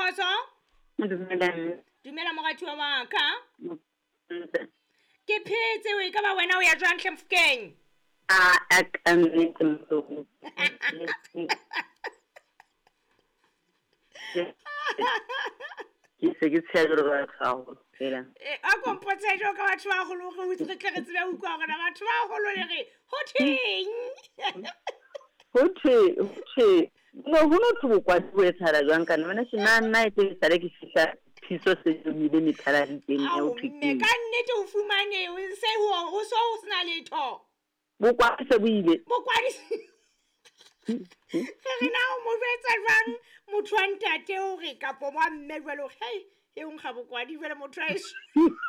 Kgotso? Dumela moratuwa wa ka. Ke phetse o ka ba wena o ya jwang hle Mofokeng? A ka nnete motho. Ke se ke tshelo ba tsago fela. A kompotse jo ka batho ba golo go utlwe ke re tsebe o kwa gona batho ba golo le re ho theng. Ho no hono to kwa twe tsara jwang kana bona nna e tsare ke fihla phiso se dumile methala diteng ya o thiki. Me ka nnete o fumane o se o so o sna letho. Bo kwa se buile. Bo kwa re na o mo jwetsa jwang motho wa ntate o re kapo mo mme jwalo hey e un ga bo kwa di vele motho a iso.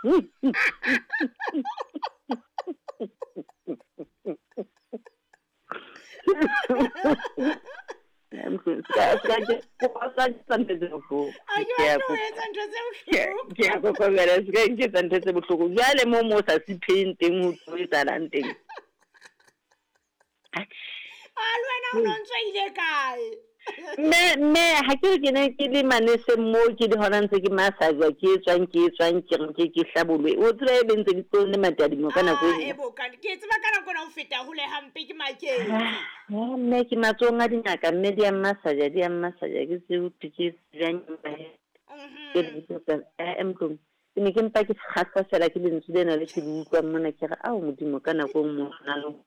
Me ha ke le manese mo ke di hona ntse ke massage ke tswang ke hlabolwe o tsere e bentse ke tsone matadi mo kana go e bo ka ke tseba kana kona o feta hole hampe ke makeng me ke matsonga dinaka mme di massage ke se o tike jang ba ke emtlong ke ke mpa ke khasa sela ke lentse dena le ke utlwa mona ke ga a modimo kana go mo na lo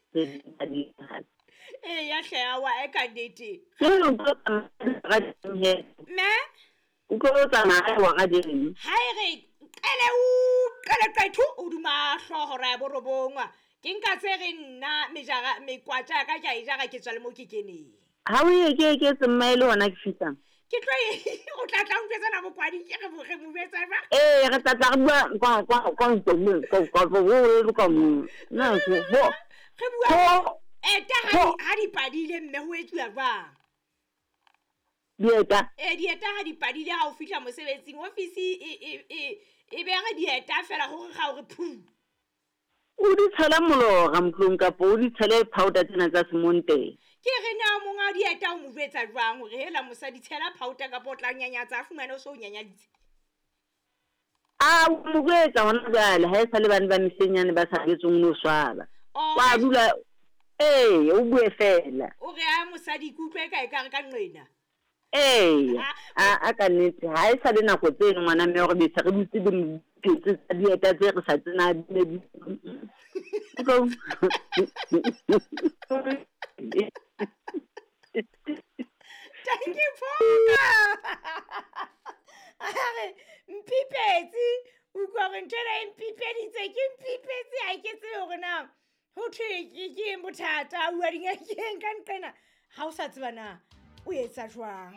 ya hle wa e ka dete me o go tsamaya wa ga ding hai re kele kaithu o duma hloho ra borobongwa ke nka tse re nna mekwatsa ka ja ija ga ke tswa le mo ke keneng ha o ye ke tsamaile wona ke fitsa ke tlo o tla untsetsa na bokwadi ke re mo betsa ba re tla bua kwa ntome ko na so re bua ha di padile mme ho etsuwa jwang dieta ha di padile ha o fihla mosebetsing office e be re dieta fela go ga o re phu o di tshela molora mtlong ka po o di tshele powder tsena tsa semonte ke re na monga dieta o mo jwetsa jwang hore hela mosadi tshela powder ka potla nyanyatsa a fumane o so nyanyaditse mo jwetsa hona jale ha e sa le bana ba mesenyane ba sa betsong no swaba wa dula o bue fela o re a mosadi kutlwe ka e ka re ka nqena a ka nnete ha e sa le nako tse ngwana mme go betsa re butse di tsa dieta tse re sa tsena di Thank you Phoka mpipetsi o kwa re ntela mpipeditse ke mpipetsi a ke tse hore na ho thwe ke bothata o a dingakeng ka nqena ha o sa tseba na o etsa jwang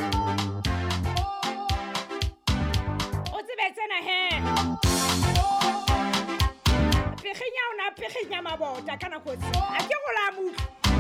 o tsebetsena he pegenya ona pegenya mabota kana kotsi a ke go la motho